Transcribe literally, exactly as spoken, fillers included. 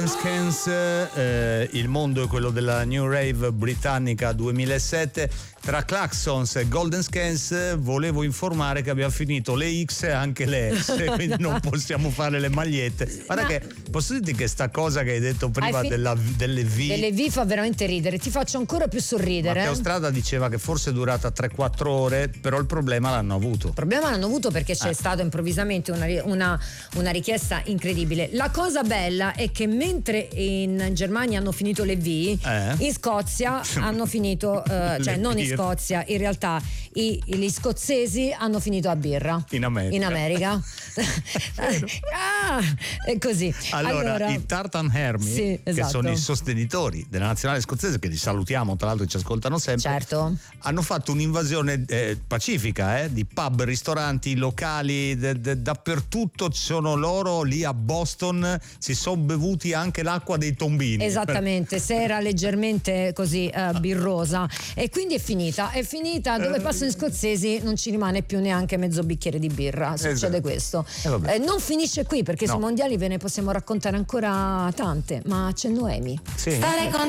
Golden Scans, eh, il mondo è quello della New Rave britannica duemilasette. Tra Claxons e Golden Scans volevo informare che abbiamo finito le X e anche le S, quindi non possiamo fare le magliette. Guarda Ma... che posso dirti che sta cosa che hai detto prima hai fi... della, delle V delle V fa veramente ridere, ti faccio ancora più sorridere. Matteo Strada diceva che forse è durata tre quattro ore, però il problema l'hanno avuto. Il problema l'hanno avuto perché c'è eh. stata improvvisamente una, una, una richiesta incredibile. La cosa bella è che mentre in Germania hanno finito le V, eh. in Scozia hanno finito, uh, cioè non in Scozia, in realtà i, gli scozzesi hanno finito a birra. In America. In America. ah, è così. Allora, allora i Tartan Army, sì, esatto. che sono i sostenitori della nazionale scozzese, che li salutiamo, tra l'altro ci ascoltano sempre, certo. hanno fatto un'invasione eh, pacifica eh, di pub, ristoranti, locali, de, de, dappertutto ci sono loro. Lì a Boston si sono bevuti anche l'acqua dei tombini. Esattamente, se era leggermente così uh, birrosa, e quindi è finita, è finita. Dove passano gli scozzesi non ci rimane più neanche mezzo bicchiere di birra, succede esatto. questo. Eh, eh, non finisce qui, perché no. sui mondiali ve ne possiamo raccontare ancora tante, ma c'è Noemi. Sì. Stare con